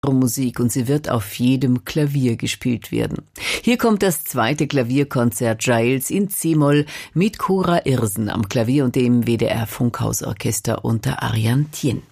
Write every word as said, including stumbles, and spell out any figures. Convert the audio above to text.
Musik und sie wird auf jedem Klavier gespielt werden. Hier kommt das zweite Klavierkonzert Giles in C-Moll mit Cora Irsen am Klavier und dem W D R Funkhausorchester unter Ariane Thien.